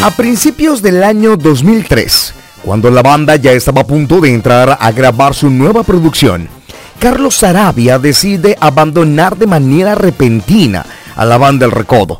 A principios del año 2003, cuando la banda ya estaba a punto de entrar a grabar su nueva producción, Carlos Sarabia decide abandonar de manera repentina a la banda El Recodo,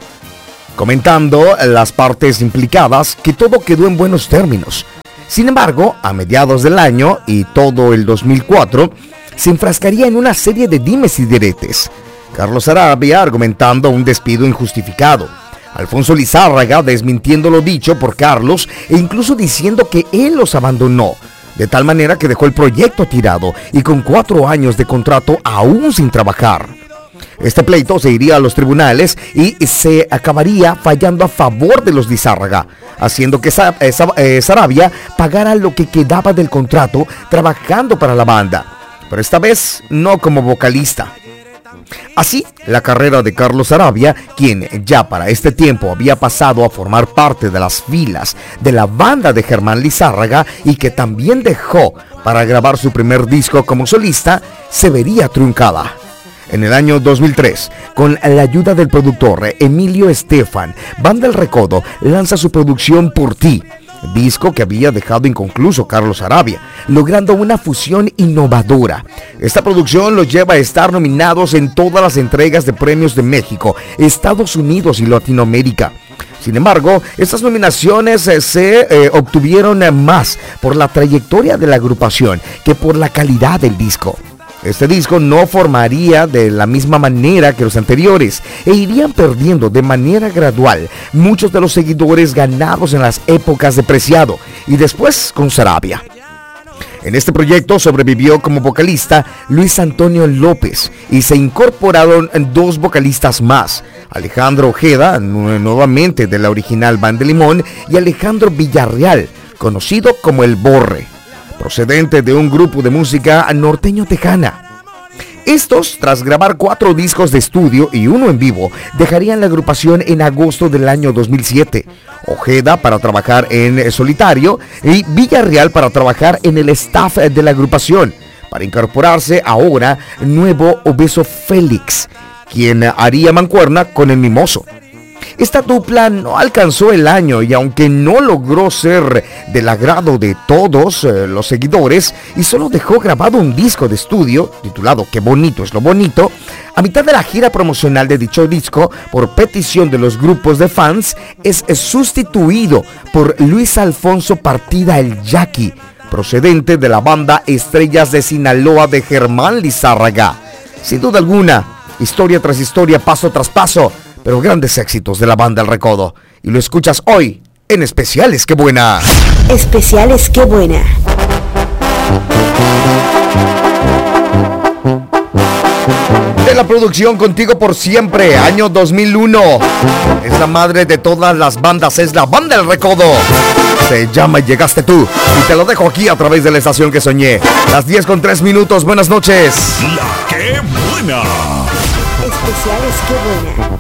comentando las partes implicadas que todo quedó en buenos términos. Sin embargo, a mediados del año y todo el 2004, se enfrascaría en una serie de dimes y diretes. Carlos Sarabia argumentando un despido injustificado, Alfonso Lizárraga desmintiendo lo dicho por Carlos e incluso diciendo que él los abandonó, de tal manera que dejó el proyecto tirado y con 4 años de contrato aún sin trabajar. Este pleito se iría a los tribunales y se acabaría fallando a favor de los Lizárraga, haciendo que Sarabia pagara lo que quedaba del contrato trabajando para la banda, pero esta vez no como vocalista. Así, la carrera de Carlos Sarabia, quien ya para este tiempo había pasado a formar parte de las filas de la banda de Germán Lizárraga y que también dejó para grabar su primer disco como solista, se vería truncada. En el año 2003, con la ayuda del productor Emilio Estefan, Banda El Recodo lanza su producción Por Ti, disco que había dejado inconcluso Carlos Sarabia, logrando una fusión innovadora. Esta producción los lleva a estar nominados en todas las entregas de premios de México, Estados Unidos y Latinoamérica. Sin embargo, estas nominaciones se obtuvieron más por la trayectoria de la agrupación que por la calidad del disco. Este disco no formaría de la misma manera que los anteriores e irían perdiendo de manera gradual muchos de los seguidores ganados en las épocas de Preciado y después con Sarabia. En este proyecto sobrevivió como vocalista Luis Antonio López y se incorporaron 2 vocalistas más, Alejandro Ojeda, nuevamente de la original Banda Limón, y Alejandro Villarreal, conocido como El Borre, procedente de un grupo de música norteño-tejana. Estos, tras grabar 4 discos de estudio y 1 en vivo, dejarían la agrupación en agosto del año 2007. Ojeda para trabajar en solitario y Villarreal para trabajar en el staff de la agrupación, para incorporarse ahora nuevo Obeso Félix, quien haría mancuerna con el Mimoso. Esta dupla no alcanzó el año y aunque no logró ser del agrado de todos los seguidores y solo dejó grabado un disco de estudio titulado Qué bonito es lo bonito, a mitad de la gira promocional de dicho disco, por petición de los grupos de fans, es sustituido por Luis Alfonso Partida el Yaqui, procedente de la banda Estrellas de Sinaloa de Germán Lizárraga. Sin duda alguna, historia tras historia, paso tras paso, pero grandes éxitos de la Banda El Recodo. Y lo escuchas hoy en Especiales Qué Buena. Especiales Qué Buena. De la producción Contigo por Siempre, año 2001. Es la madre de todas las bandas, es la Banda El Recodo. Se llama Llegaste Tú. Y te lo dejo aquí a través de la estación que soñé. Las 10:03. Buenas noches. La Qué Buena. Especiales Qué Buena.